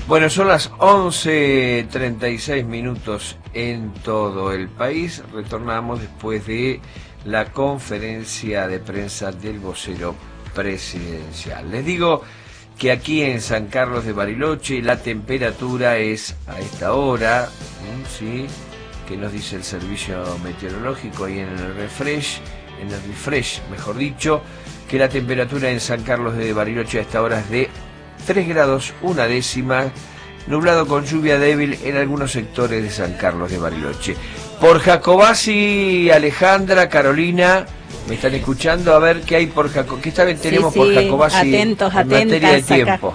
Bueno, son las 11:36 minutos en todo el país. Retornamos después de la conferencia de prensa del vocero presidencial. Les digo que aquí en San Carlos de Bariloche la temperatura es a esta hora, ¿sí?, que nos dice el servicio meteorológico ahí en el refresh, mejor dicho, que la temperatura en San Carlos de Bariloche a esta hora es de 3 grados, una décima, nublado con lluvia débil en algunos sectores de San Carlos de Bariloche. Por Jacobasi, Alejandra, Carolina, me están escuchando, a ver qué hay por Jacobasi, qué saben tenemos por Jacobasi en materia de tiempo.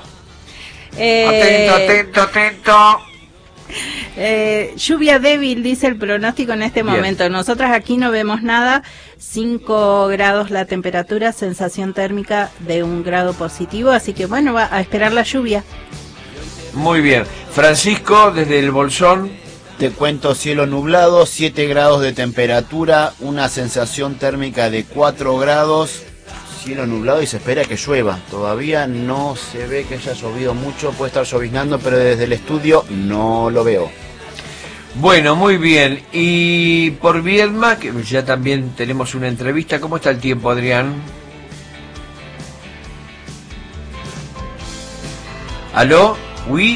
Atento. Lluvia débil, dice el pronóstico en este momento. Nosotros aquí no vemos nada. 5 grados la temperatura, sensación térmica de 1 grado positivo, así que bueno, va a esperar la lluvia. Muy bien. Francisco, desde el Bolsón. Te cuento, cielo nublado, 7 grados de temperatura, una sensación térmica de 4 grados, cielo nublado y se espera que llueva. Todavía no se ve que haya llovido mucho, puede estar lloviznando, pero desde el estudio no lo veo. Bueno, muy bien. Y por Viedma, que ya también tenemos una entrevista. ¿Cómo está el tiempo, Adrián? ¿Aló? Oui,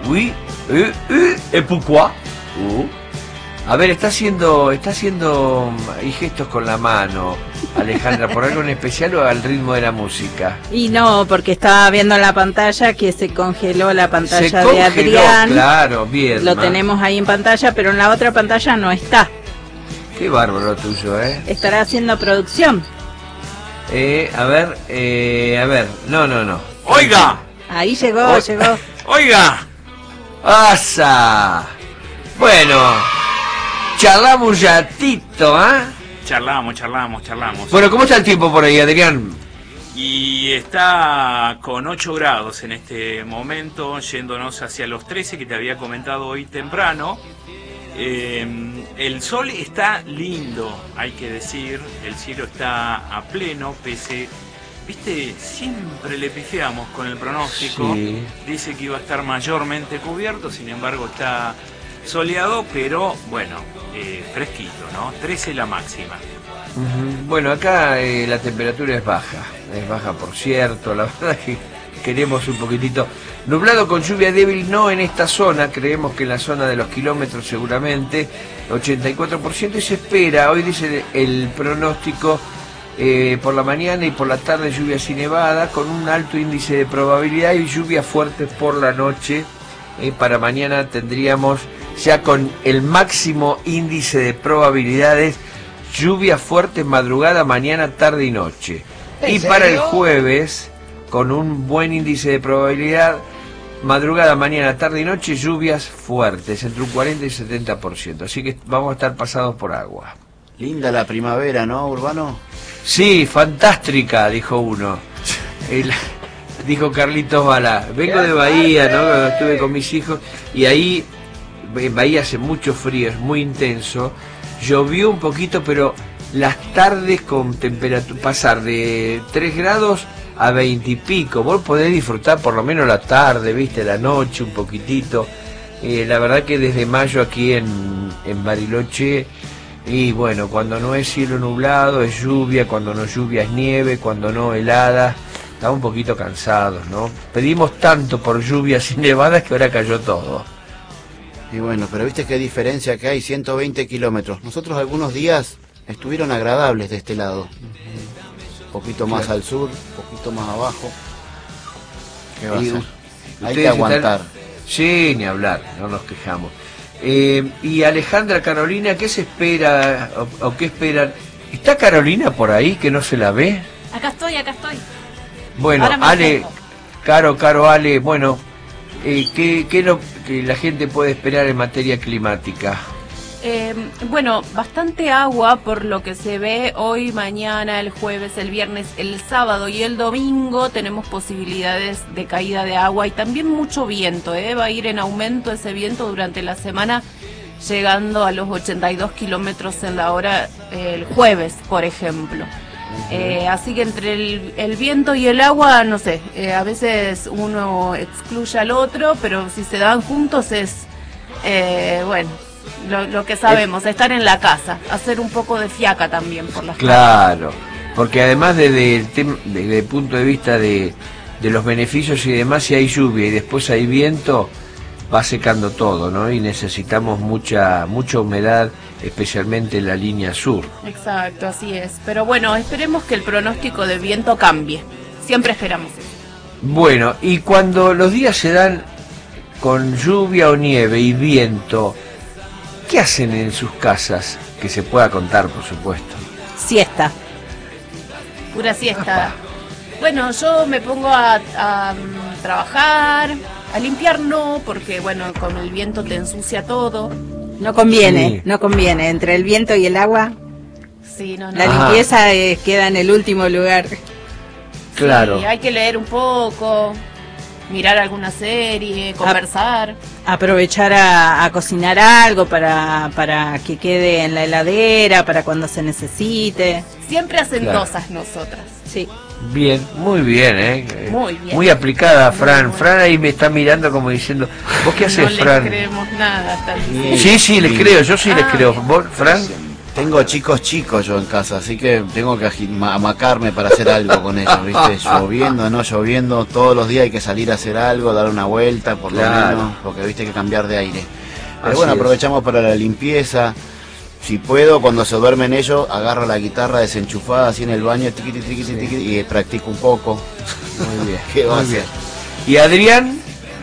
et pourquoi? A ver, está haciendo hay gestos con la mano, Alejandra, ¿por algo en especial o al ritmo de la música? Y no, porque estaba viendo en la pantalla que se congeló la pantalla de Adrián. Claro, bien. Lo tenemos ahí en pantalla, pero en la otra pantalla no está. Qué bárbaro tuyo, ¿eh? Estará haciendo producción. A ver, no. ¡Oiga! Ahí llegó. ¡Oiga! ¡Asa! Bueno, charlamos un ratito, ¿ah? Charlamos. Bueno, ¿cómo está el tiempo por ahí, Adrián? Y está con 8 grados en este momento, yéndonos hacia los 13 que te había comentado hoy temprano. El sol está lindo, hay que decir, el cielo está a pleno, viste, siempre le pifiamos con el pronóstico. Sí. Dice que iba a estar mayormente cubierto, sin embargo está soleado, pero bueno, fresquito, ¿no? 13 la máxima. Bueno, acá la temperatura es baja por cierto, la verdad que queremos un poquitito nublado con lluvia débil, no en esta zona, creemos que en la zona de los kilómetros seguramente, 84%, y se espera, hoy dice el pronóstico, por la mañana y por la tarde lluvias y nevadas con un alto índice de probabilidad y lluvias fuertes por la noche. Para mañana tendríamos ya con el máximo índice de probabilidades lluvias fuertes madrugada, mañana, tarde y noche. Y para el jueves con un buen índice de probabilidad madrugada, mañana, tarde y noche lluvias fuertes entre un 40 y 70%, así que vamos a estar pasados por agua. Linda la primavera, ¿no, Urbano? Sí, fantástica, dijo uno. Dijo Carlitos Balá. Vengo de Bahía, ¿no? Estuve con mis hijos y ahí en Bahía hace mucho frío, es muy intenso. Llovió un poquito, pero las tardes con temperatura pasar de 3 grados a 20 y pico. Vos podés disfrutar por lo menos la tarde, viste, la noche un poquitito. La verdad que desde mayo aquí en Bariloche. Y bueno, cuando no es cielo nublado es lluvia, cuando no lluvia es nieve, cuando no helada, estamos un poquito cansados, ¿no? Pedimos tanto por lluvias y nevadas que ahora cayó todo. Y bueno, pero viste qué diferencia que hay, 120 kilómetros. Nosotros algunos días estuvieron agradables de este lado. Un poquito más al sur, un poquito más abajo. ¿Qué va a ser? Hay que aguantar. Sí, ni hablar, no nos quejamos. Y Alejandra, Carolina, ¿qué se espera o qué esperan? ¿Está Carolina por ahí que no se la ve? Acá estoy. Bueno, Ale, Caro, Ale, bueno, ¿qué es lo que la gente puede esperar en materia climática? Bueno, bastante agua por lo que se ve hoy, mañana, el jueves, el viernes, el sábado y el domingo tenemos posibilidades de caída de agua y también mucho viento, va a ir en aumento ese viento durante la semana, llegando a los 82 kilómetros en la hora el jueves, por ejemplo. Así que entre el viento y el agua, no sé, a veces uno excluye al otro, pero si se dan juntos es, bueno, lo que sabemos, estar en la casa, hacer un poco de fiaca también por las Claro, porque además desde el punto de vista de los beneficios y demás, si hay lluvia y después hay viento, va secando todo, ¿no? Y necesitamos mucha humedad, especialmente en la línea sur. Exacto, así es. Pero bueno, esperemos que el pronóstico de viento cambie. Siempre esperamos eso. Bueno, y cuando los días se dan con lluvia o nieve y viento, ¿qué hacen en sus casas? Que se pueda contar, por supuesto. Siesta. Pura siesta. Bueno, yo me pongo a trabajar, a limpiar no, porque bueno, con el viento te ensucia todo. No conviene, Sí. no conviene. Entre el viento y el agua, Sí, no, no. la limpieza queda en el último lugar. Claro. Sí, hay que leer un poco, mirar alguna serie, conversar. Aprovechar a cocinar algo para que quede en la heladera, para cuando se necesite. Siempre hacentosas Claro. nosotras. Sí. Bien, muy bien, ¿eh? Muy bien. Muy aplicada, Fran. Muy. Fran ahí me está mirando como diciendo, ¿vos qué haces, No Fran? les creemos nada. Están diciendo. Sí, les creo, yo sí les Ah, creo. bien. ¿Vos, Fran? Tengo chicos yo en casa, así que tengo que amacarme para hacer algo con ellos, ¿viste? Lloviendo, no lloviendo, todos los días hay que salir a hacer algo, dar una vuelta, por lo Claro. menos, porque viste hay que cambiar de aire. Pero Así bueno, es. aprovechamos para la limpieza. Si puedo, cuando se duermen ellos, agarro la guitarra desenchufada así en el baño, tiquiti, tiquiti, tiquiti, y practico un poco. Muy bien. ¿Qué va a Muy hacer? bien. ¿Y Adrián?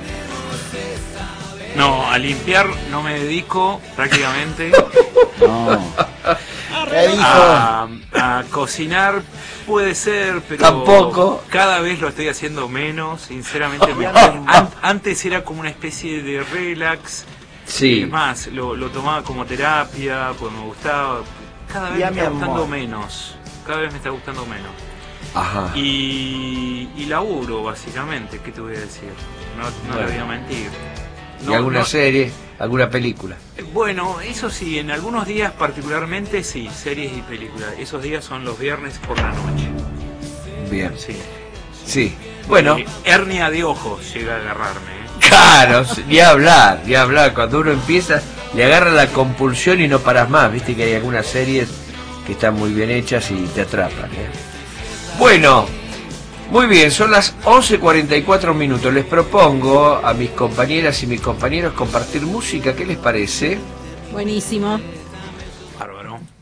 No, a limpiar no me dedico prácticamente. No. ¿Qué dijo? A cocinar puede ser, pero Tampoco. cada vez lo estoy haciendo menos, sinceramente. Antes era como una especie de relax. Sí. Es más, lo tomaba como terapia, pues me gustaba. Cada vez Ya, me mi está gustando amor. menos. Cada vez me está gustando menos. Ajá. Y laburo, básicamente, ¿qué te voy a decir? No Bueno. le voy a mentir. ¿Y alguna serie, alguna película? Bueno, eso sí, en algunos días particularmente sí, series y películas. Esos días son los viernes por la noche. Bien. Sí. Sí. Bueno, Hernia de ojos llega a agarrarme. claro, ni hablar. Cuando uno empieza, le agarra la compulsión y no paras más. Viste que hay algunas series que están muy bien hechas y te atrapan, ¿eh? Bueno, muy bien, son las 11:44 minutos. Les propongo a mis compañeras y mis compañeros compartir música. ¿Qué les parece? Buenísimo. Bárbaro.